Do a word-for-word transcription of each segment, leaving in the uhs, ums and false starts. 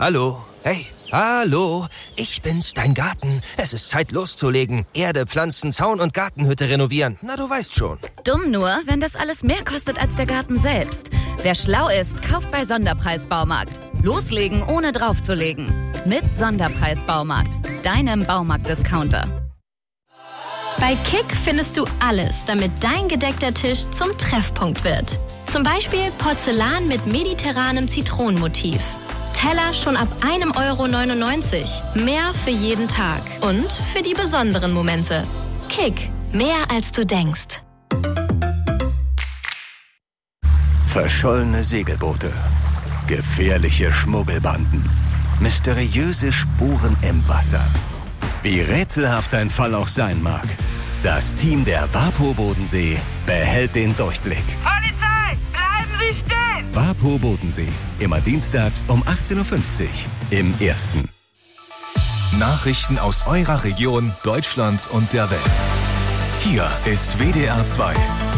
Hallo? Hey, hallo? Ich bin's, dein Garten. Es ist Zeit loszulegen. Erde, Pflanzen, Zaun und Gartenhütte renovieren. Na, du weißt schon. Dumm nur, wenn das alles mehr kostet als der Garten selbst. Wer schlau ist, kauft bei Sonderpreis-Baumarkt. Loslegen, ohne draufzulegen. Mit Sonderpreis-Baumarkt, deinem Baumarkt-Discounter. Bei Kick findest du alles, damit dein gedeckter Tisch zum Treffpunkt wird. Zum Beispiel Porzellan mit mediterranem Zitronenmotiv. Teller schon ab einem Euro neunundneunzig. Mehr für jeden Tag und für die besonderen Momente. Kick, mehr als du denkst. Verschollene Segelboote, gefährliche Schmuggelbanden, mysteriöse Spuren im Wasser. Wie rätselhaft ein Fall auch sein mag, das Team der WaPo Bodensee behält den Durchblick. Polizei, bleiben Sie stehen! WaPo Bodensee, immer dienstags um achtzehn Uhr fünfzig im Ersten. Nachrichten aus eurer Region, Deutschland und der Welt. Hier ist W D R zwei.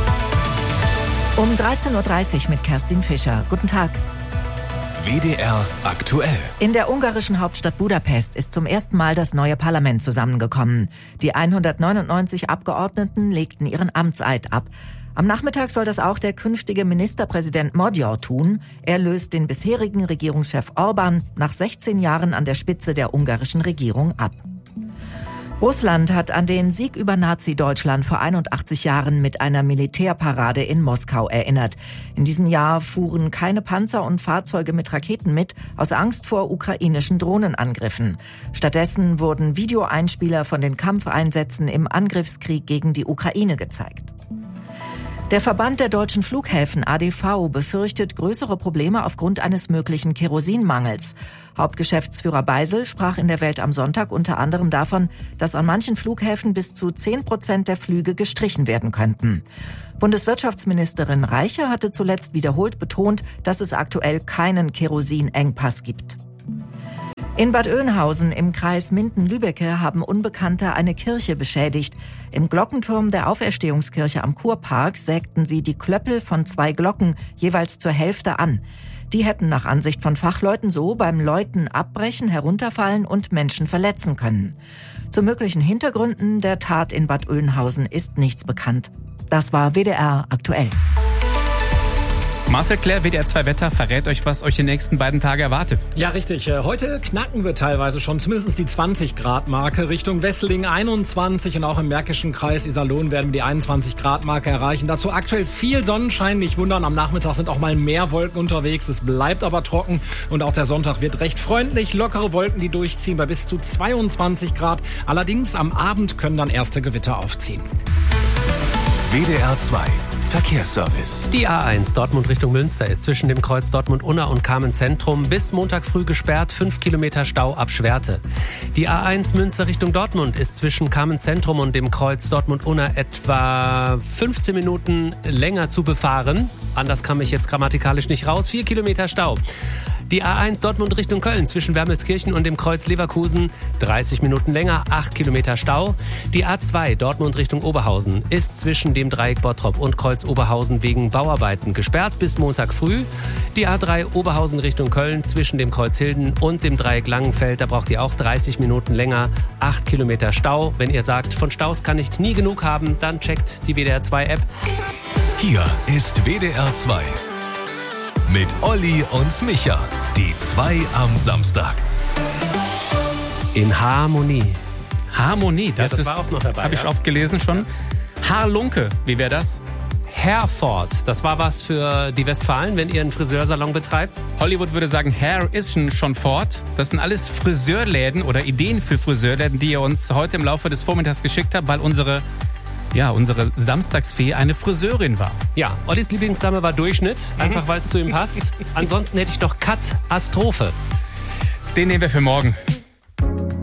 Um dreizehn Uhr dreißig mit Kerstin Fischer. Guten Tag. W D R aktuell. In der ungarischen Hauptstadt Budapest ist zum ersten Mal das neue Parlament zusammengekommen. Die hundertneunundneunzig Abgeordneten legten ihren Amtseid ab. Am Nachmittag soll das auch der künftige Ministerpräsident Magyar tun. Er löst den bisherigen Regierungschef Orbán nach sechzehn Jahren an der Spitze der ungarischen Regierung ab. Russland hat an den Sieg über Nazi-Deutschland vor einundachtzig Jahren mit einer Militärparade in Moskau erinnert. In diesem Jahr fuhren keine Panzer und Fahrzeuge mit Raketen mit, aus Angst vor ukrainischen Drohnenangriffen. Stattdessen wurden Videoeinspieler von den Kampfeinsätzen im Angriffskrieg gegen die Ukraine gezeigt. Der Verband der deutschen Flughäfen A D V befürchtet größere Probleme aufgrund eines möglichen Kerosinmangels. Hauptgeschäftsführer Beisel sprach in der Welt am Sonntag unter anderem davon, dass an manchen Flughäfen bis zu zehn Prozent der Flüge gestrichen werden könnten. Bundeswirtschaftsministerin Reiche hatte zuletzt wiederholt betont, dass es aktuell keinen Kerosinengpass gibt. In Bad Oeynhausen im Kreis Minden-Lübbecke haben Unbekannte eine Kirche beschädigt. Im Glockenturm der Auferstehungskirche am Kurpark sägten sie die Klöppel von zwei Glocken jeweils zur Hälfte an. Die hätten nach Ansicht von Fachleuten so beim Läuten abbrechen, herunterfallen und Menschen verletzen können. Zu möglichen Hintergründen der Tat in Bad Oeynhausen ist nichts bekannt. Das war W D R aktuell. Marcel Claire, W D R zwei Wetter, verrät euch, was euch die nächsten beiden Tage erwartet. Ja, richtig. Heute knacken wir teilweise schon zumindest die zwanzig Grad Marke. Richtung Wesseling einundzwanzig und auch im Märkischen Kreis Iserlohn werden wir die einundzwanzig Grad Marke erreichen. Dazu aktuell viel Sonnenschein. Nicht wundern, am Nachmittag sind auch mal mehr Wolken unterwegs. Es bleibt aber trocken und auch der Sonntag wird recht freundlich. Lockere Wolken, die durchziehen bei bis zu zweiundzwanzig Grad. Allerdings am Abend können dann erste Gewitter aufziehen. W D R zwei Verkehrsservice. Die A eins Dortmund Richtung Münster ist zwischen dem Kreuz Dortmund-Unna und Kamenz-Zentrum bis Montag früh gesperrt, fünf Kilometer Stau ab Schwerte. Die A eins Münster Richtung Dortmund ist zwischen Kamenz-Zentrum und dem Kreuz Dortmund-Unna etwa fünfzehn Minuten länger zu befahren. Anders kam ich jetzt grammatikalisch nicht raus. vier Kilometer Stau. Die A eins Dortmund Richtung Köln zwischen Wermelskirchen und dem Kreuz Leverkusen dreißig Minuten länger, acht Kilometer Stau. Die A zwei Dortmund Richtung Oberhausen ist zwischen dem Dreieck Bottrop und Kreuz Oberhausen wegen Bauarbeiten gesperrt bis Montag früh. Die A drei Oberhausen Richtung Köln zwischen dem Kreuz Hilden und dem Dreieck Langenfeld, da braucht ihr auch dreißig Minuten länger, acht Kilometer Stau. Wenn ihr sagt, von Staus kann ich nie genug haben, dann checkt die W D R zwei App. Hier ist W D R zwei. Mit Olli und Micha. Die zwei am Samstag. In Harmonie. Harmonie, das, ja, das ist, war auch noch dabei. Habe ich ja. oft gelesen schon. Ja. Haarlunke, wie wäre das? Herford, das war was für die Westfalen, wenn ihr einen Friseursalon betreibt. Hollywood würde sagen, Hair is schon fort. Das sind alles Friseurläden oder Ideen für Friseurläden, die ihr uns heute im Laufe des Vormittags geschickt habt, weil unsere Ja, unsere Samstagsfee eine Friseurin war. Ja, Ollis Lieblingsname war Durchschnitt, einfach weil es zu ihm passt. Ansonsten hätte ich doch Katastrophe. Den nehmen wir für morgen.